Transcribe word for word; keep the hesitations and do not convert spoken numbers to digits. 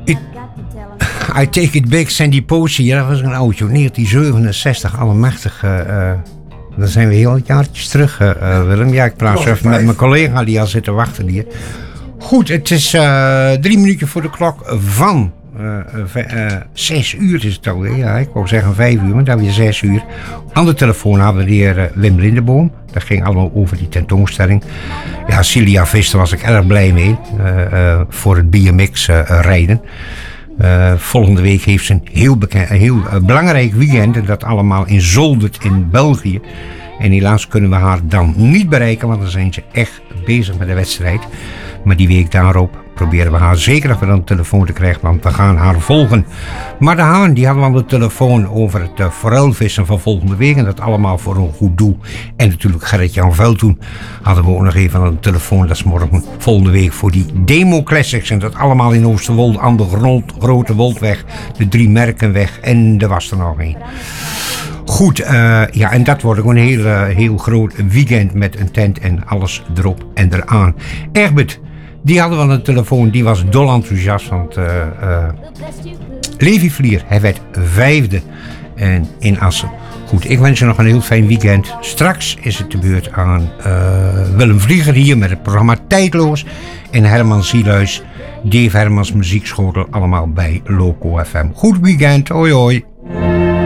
It, I Take It Back, Sandy Posey, dat was een oudje, negentien zevenenzestig, allemachtig. Uh, uh, dan zijn we heel jaartjes terug, uh, uh, Willem. Ja, ik praat zo even met mijn collega die al zit te wachten hier. Goed, het is uh, drie minuutjes voor de klok van uh, uh, uh, zes uur is het alweer. Ja, ik wou zeggen vijf uur, maar dan weer zes uur. Aan de telefoon hadden we de heer uh, Wim Lindeboom. Dat ging allemaal over die tentoonstelling. Ja, Cilia Vista was ik erg blij mee uh, uh, voor het B M X uh, rijden. Uh, volgende week heeft ze een heel, bekend, een heel uh, belangrijk weekend. En dat allemaal in Zolder in België. En helaas kunnen we haar dan niet bereiken, want dan zijn ze echt bezig met de wedstrijd. Maar die week daarop proberen we haar zeker nog weer aan de telefoon te krijgen, want we gaan haar volgen. Maar de Haan, die hadden we aan de telefoon over het uh, forelvissen van volgende week. En dat allemaal voor een goed doel. En natuurlijk Gerrit-Jan Veldhoen hadden we ook nog even aan de telefoon. Dat is morgen volgende week voor die Demo Classics. En dat allemaal in Oosterwolde aan de grond, Grote Woldweg, de Drie Merkenweg en er was er nog één. Goed, uh, ja, en dat wordt ook een heel, uh, heel groot weekend met een tent en alles erop en eraan. Egbert, die hadden we aan de telefoon, die was dol enthousiast, want uh, uh, Levi Vlier, hij werd vijfde en in Assen. Goed, ik wens je nog een heel fijn weekend. Straks is het de beurt aan uh, Willem Vlieger hier met het programma Tijdloos. En Herman Zieluis, Dave Hermans muziekschotel, allemaal bij Loco F M. Goed weekend, hoi hoi.